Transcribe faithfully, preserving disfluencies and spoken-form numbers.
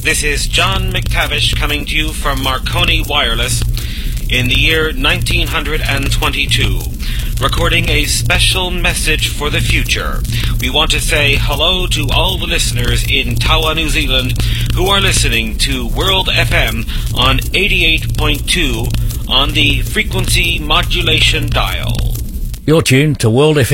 This is John McTavish coming to you from Marconi Wireless in the year nineteen twenty-two, recording a special message for the future. We want to say hello to all the listeners in Tawa, New Zealand, who are listening to World F M on eighty-eight point two on the frequency modulation dial. You're tuned to World F M.